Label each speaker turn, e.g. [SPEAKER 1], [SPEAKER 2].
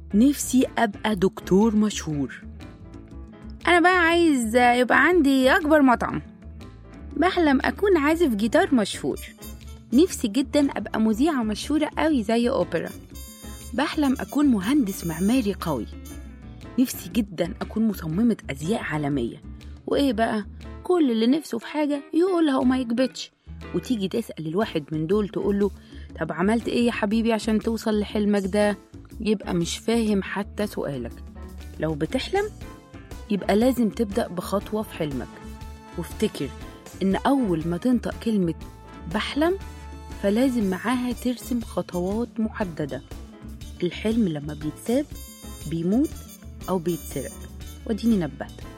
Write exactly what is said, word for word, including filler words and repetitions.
[SPEAKER 1] نفسي أبقى دكتور مشهور. أنا بقى عايز يبقى عندي أكبر مطعم. بحلم أكون عازف جيتار مشهور. نفسي جدا أبقى مذيعة مشهورة قوي زي أوبرا. بحلم أكون مهندس معماري قوي. نفسي جدا أكون مصممة أزياء عالمية. وإيه بقى؟ كل اللي نفسه في حاجة يقولها وما يكبتش. وتيجي تسأل الواحد من دول تقوله طب عملت إيه يا حبيبي عشان توصل لحلمك ده؟ يبقى مش فاهم حتى سؤالك. لو بتحلم يبقى لازم تبدأ بخطوة في حلمك، وافتكر إن أول ما تنطق كلمة بحلم فلازم معاها ترسم خطوات محددة. الحلم لما بيتساب بيموت أو بيتسرق، وديني نبهتك.